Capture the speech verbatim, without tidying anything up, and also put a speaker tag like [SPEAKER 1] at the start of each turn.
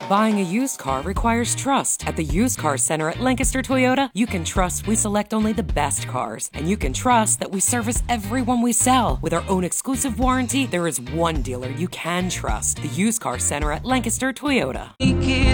[SPEAKER 1] Buying a used car requires trust. At the Used Car Center at Lancaster Toyota, you can trust we select only the best cars, and you can trust that we service everyone we sell. With our own exclusive warranty, there is one dealer you can trust. The Used Car Center at Lancaster Toyota.